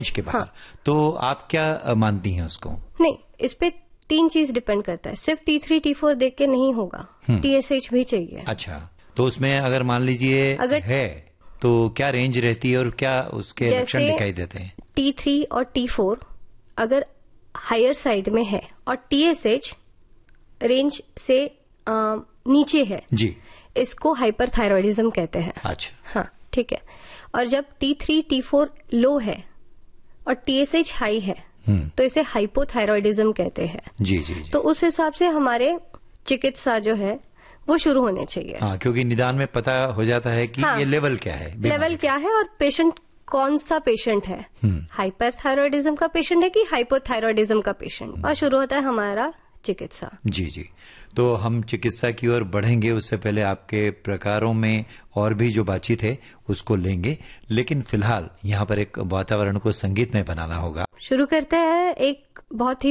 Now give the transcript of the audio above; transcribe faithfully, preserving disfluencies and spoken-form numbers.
के बाहर। हाँ। तो आप क्या मानती हैं उसको? नहीं, इस पे तीन चीज डिपेंड करता है, सिर्फ टी थ्री टी फोर देख के नहीं होगा, टीएसएच भी चाहिए। अच्छा, तो उसमें अगर मान लीजिए अगर है तो क्या रेंज रहती है और क्या उसके लक्षण दिखाई देते हैं? टी थ्री और टी फोर अगर हायर साइड में है और टीएसएच रेंज से आ, नीचे है जी, इसको हाइपरथायरॉयडिज्म कहते हैं। अच्छा, हाँ, ठीक है। और जब टी थ्री टी फोर लो है और टीएसएच हाई है तो इसे हाइपोथायरॉयडिज्म कहते हैं। जी, जी, जी। तो उस हिसाब से हमारे चिकित्सा जो है वो शुरू होने चाहिए। हाँ, क्योंकि निदान में पता हो जाता है कि हाँ, ये लेवल क्या है, लेवल क्या है और पेशेंट कौन सा पेशेंट है, हाइपरथायरॉयडिज्म का पेशेंट है कि हाइपोथायरॉयडिज्म का पेशेंट, और शुरू होता है हमारा चिकित्सा। जी जी। तो हम चिकित्सा की ओर बढ़ेंगे, उससे पहले आपके प्रकारों में और भी जो बातचीत है उसको लेंगे, लेकिन फिलहाल यहाँ पर एक वातावरण को संगीत में बनाना होगा। शुरू करते हैं एक बहुत ही